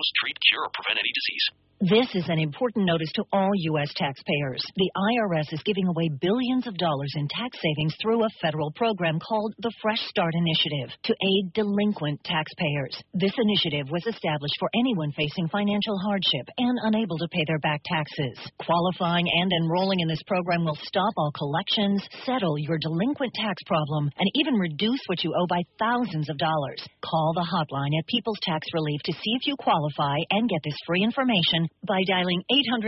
diagnose, treat, cure, or prevent any disease. This is an important notice to all U.S. taxpayers. The IRS is giving away billions of dollars in tax savings through a federal program called the Fresh Start Initiative to aid delinquent taxpayers. This initiative was established for anyone facing financial hardship and unable to pay their back taxes. Qualifying and enrolling in this program will stop all collections, settle your delinquent tax problem, and even reduce what you owe by thousands of dollars. Call the hotline at People's Tax Relief to see if you qualify and get this free information by dialing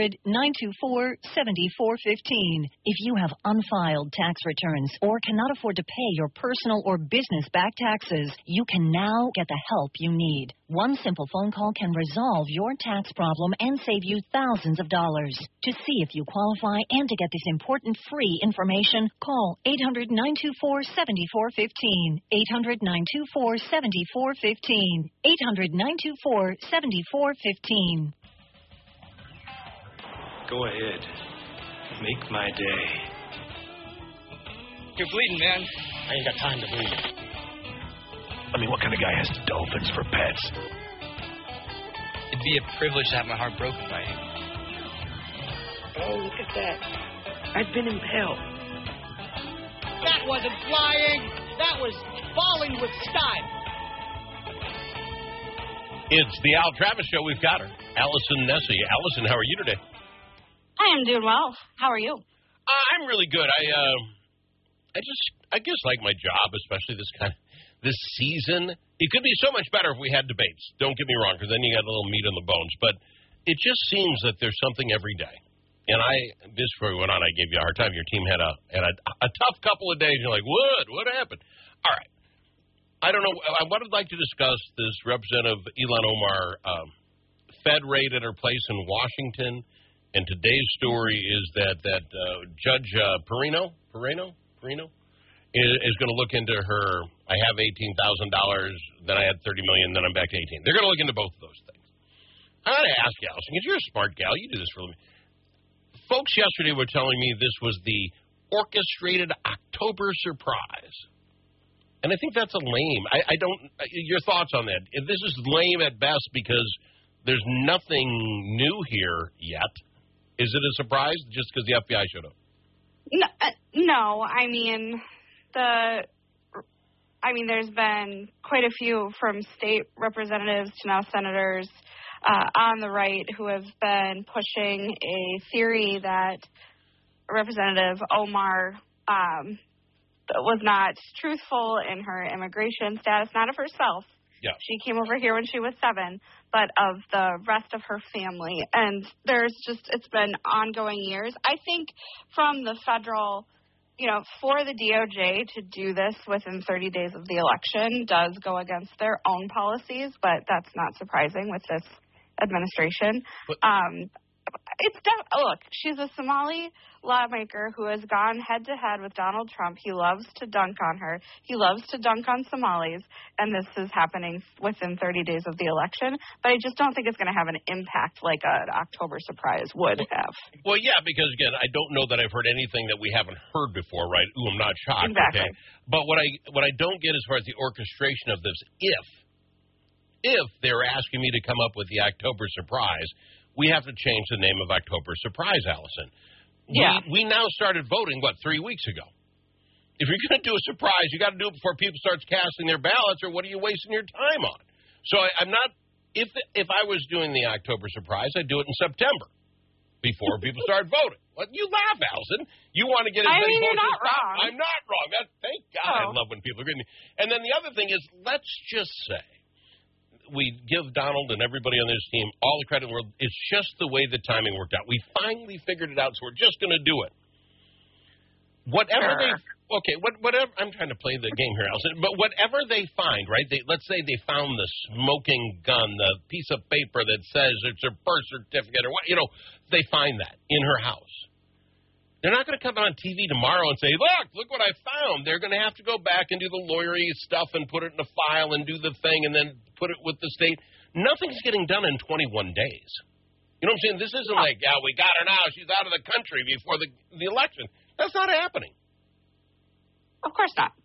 800-924-7415. If you have unfiled tax returns or cannot afford to pay your personal or business back taxes, you can now get the help you need. One simple phone call can resolve your tax problem and save you thousands of dollars. To see if you qualify and to get this important free information, call 800-924-7415. 800-924-7415. 800-924-7415. Go ahead. Make my day. You're bleeding, man. I ain't got time to bleed. I mean, what kind of guy has dolphins for pets? It'd be a privilege to have my heart broken by you. Oh, look at that. I've been impaled. That wasn't flying. That was falling with style. It's the Al Travis Show. We've got her, Allison Nessie. Allison, how are you today? I am doing well. How are you? I'm really good. I guess like my job, especially this season. It could be so much better if we had debates. Don't get me wrong, because then you got a little meat on the bones. But it just seems that there's something every day. And this before we went on, I gave you a hard time. Your team had a tough couple of days. You're like, what happened? All right. I don't know. What I'd like to discuss is Representative Ilhan Omar Fed raid at her place in Washington. And today's story is that Judge Perino is going to look into her. I have $18,000, then I had $30 million, then I'm back to 18. They're going to look into both of those things. I got to ask you, Allison, because you're a smart gal. You do this for a living. Folks yesterday were telling me this was the orchestrated October surprise. And I think that's a lame. I don't. Your thoughts on that? This is lame at best because there's nothing new here yet. Is it a surprise just because the FBI showed up? No. I mean, there's been quite a few from state representatives to now senators on the right who have been pushing a theory that Representative Omar was not truthful in her immigration status, not of herself. Yeah. She came over here when she was 7, but of the rest of her family. And it's been ongoing years. I think from the federal, for the DOJ to do this within 30 days of the election does go against their own policies, but that's not surprising with this administration. Look, she's a Somali lawmaker who has gone head-to-head with Donald Trump. He loves to dunk on her. He loves to dunk on Somalis, and this is happening within 30 days of the election. But I just don't think it's going to have an impact like an October surprise would have. Well, yeah, because, again, I don't know that I've heard anything that we haven't heard before, right? Ooh, I'm not shocked. Exactly. Okay? But what I don't get as far as the orchestration of this, if they're asking me to come up with the October surprise, we have to change the name of October surprise, Allison. Yeah. We now started voting, 3 weeks ago? If you're going to do a surprise, you got to do it before people start casting their ballots, or what are you wasting your time on? So I'm not. If I was doing the October surprise, I'd do it in September before people start voting. Well, you laugh, Allison. You want to get as many votes you're not as possible. wrong. I'm not wrong. Thank God. I love when people agree with me. And then the other thing is, let's just say we give Donald and everybody on this team all the credit in the world. It's just the way the timing worked out. We finally figured it out, so we're just going to do it. Whatever whatever. I'm trying to play the game here, Allison. But whatever they find, right? Let's say they found the smoking gun, the piece of paper that says it's her birth certificate, or what. They find that in her house. They're not going to come on TV tomorrow and say, look what I found. They're going to have to go back and do the lawyery stuff and put it in a file and do the thing and then put it with the state. Nothing's getting done in 21 days. You know what I'm saying? This isn't like, we got her now. She's out of the country before the election. That's not happening. Of course not.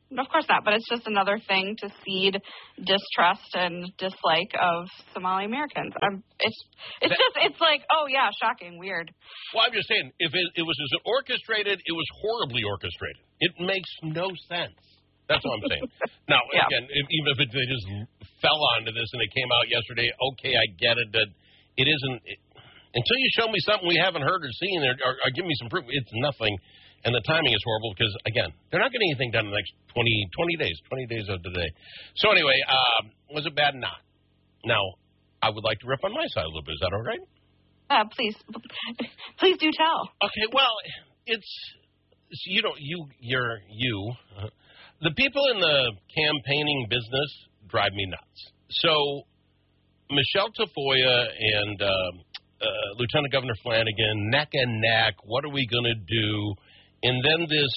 Of course not, but it's just another thing to seed distrust and dislike of Somali Americans. It's like, oh yeah, shocking, weird. Well, I'm just saying, if it was orchestrated, it was horribly orchestrated. It makes no sense. That's what I'm saying. Now, again, even if they just fell onto this and it came out yesterday, okay, I get it, that it isn't. Until you show me something we haven't heard or seen or give me some proof, it's nothing. And the timing is horrible because, again, they're not getting anything done in the next 20 days of today. So anyway, was it bad? Not. Now, I would like to rip on my side a little bit. Is that all right? Please do tell. Okay, well, it's, the people in the campaigning business drive me nuts. So Michelle Tafoya and Lieutenant Governor Flanagan, neck and neck, what are we going to do? And then this,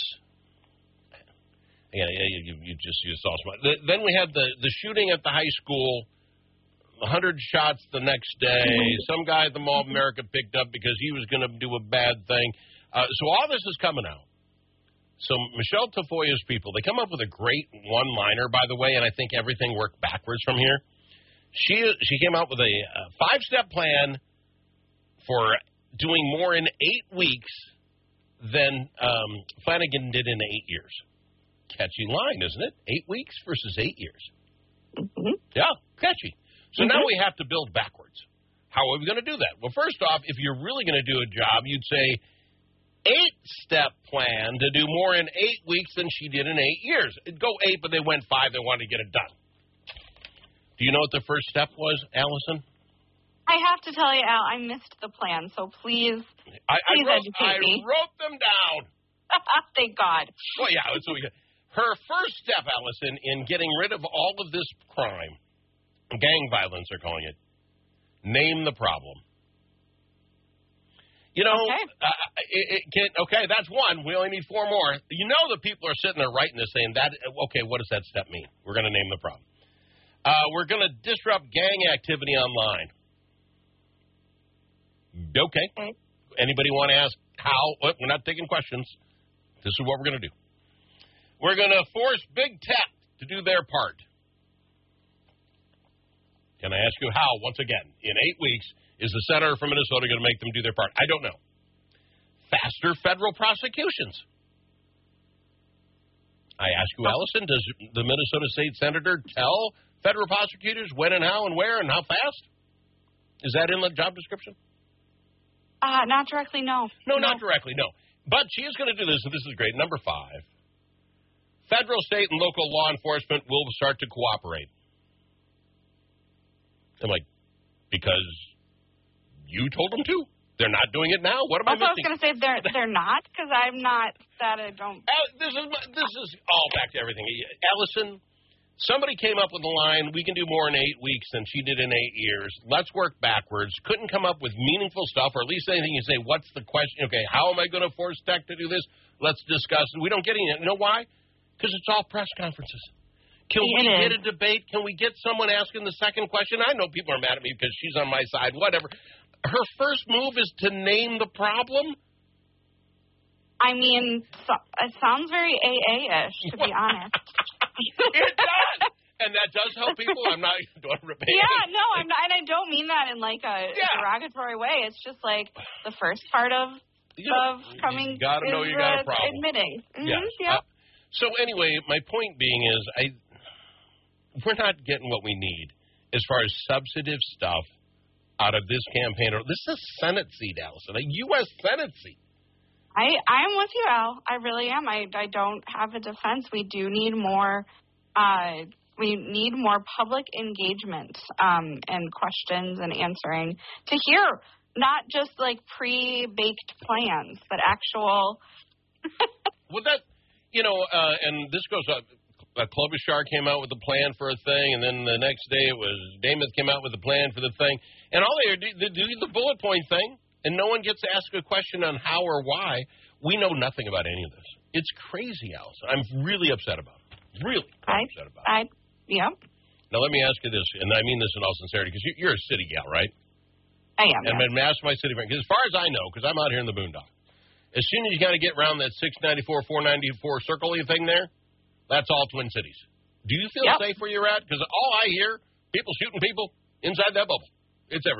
you saw smart. Then we had the shooting at the high school, 100 shots the next day. Some guy at the Mall of America picked up because he was going to do a bad thing. So all this is coming out. So Michelle Tafoya's people, they come up with a great one-liner, by the way, and I think everything worked backwards from here. She came out with a 5-step plan for doing more in 8 weeks than Flanagan did in 8 years. Catchy line, isn't it? 8 weeks versus 8 years. Mm-hmm. Yeah, catchy. So now we have to build backwards. How are we going to do that? Well, first off, if you're really going to do a job, you'd say 8-step plan to do more in 8 weeks than she did in 8 years. It'd go 8, but they went 5. They wanted to get it done. Do you know what the first step was, Allison? I have to tell you, Al, I missed the plan, so please educate me. I wrote them down. Thank God. Well, yeah. So her first step, Allison, in getting rid of all of this crime, gang violence, they're calling it, name the problem. You know, okay, that's one. We only need 4 more. You know the people are sitting there writing this saying, okay, what does that step mean? We're going to name the problem. We're going to disrupt gang activity online. Okay. Anybody want to ask how? Well, we're not taking questions. This is what we're going to do. We're going to force big tech to do their part. Can I ask you how? Once again, in 8 weeks, is the senator from Minnesota going to make them do their part? I don't know. Faster federal prosecutions. I ask you, Allison, does the Minnesota State Senator tell federal prosecutors when and how and where and how fast? Is that in the job description? Not directly, no. No, not directly, no. But she is going to do this, and this is great. Number 5, federal, state, and local law enforcement will start to cooperate. I'm like, because you told them to? They're not doing it now? What am I missing? I was going to say they're not, because I'm not that I don't. This is all back to everything. Allison, somebody came up with a line, we can do more in 8 weeks than she did in 8 years. Let's work backwards. Couldn't come up with meaningful stuff, or at least anything you say, what's the question? Okay, how am I going to force tech to do this? Let's discuss it. We don't get any. You know why? Because it's all press conferences. Can we get a debate? Can we get someone asking the second question? I know people are mad at me because she's on my side, whatever. Her first move is to name the problem? I mean, it sounds very AA-ish, to be honest. It does. And that does help people. I'm not doing repeat. Yeah, no, I'm not. And I don't mean that in like a derogatory way. It's just like the first part of coming you gotta know you got a problem. Admitting. Mm-hmm, yes. Yeah. So anyway, my point being is we're not getting what we need as far as substantive stuff out of this campaign. This is a Senate seat, Allison, a U.S. Senate seat. I'm with you, Al. I really am. I don't have a defense. We do need more. We need more public engagement and questions and answering to hear not just like pre-baked plans, but actual. Well, that and this goes up. Klobuchar came out with a plan for a thing, and then the next day it was Damith came out with a plan for the thing, and all they do the bullet point thing. And no one gets to ask a question on how or why. We know nothing about any of this. It's crazy, Allison. I'm really upset about it. Really upset about it. Yeah. Now, let me ask you this, and I mean this in all sincerity, because you're a city gal, right? I am. And I'm asking my city friend, because as far as I know, because I'm out here in the boondock, as soon as you got to get around that 694, 494 circle-y thing there, That's all Twin Cities. Do you feel safe where you're at? Because all I hear, people shooting people inside that bubble. It's everywhere.